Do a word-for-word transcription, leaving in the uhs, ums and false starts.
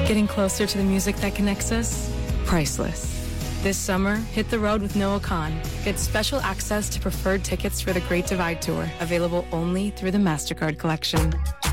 Getting closer to the music that connects us? Priceless. This summer, hit the road with Noah Khan. Get special access to preferred tickets for the Great Divide Tour, available only through the MasterCard Collection.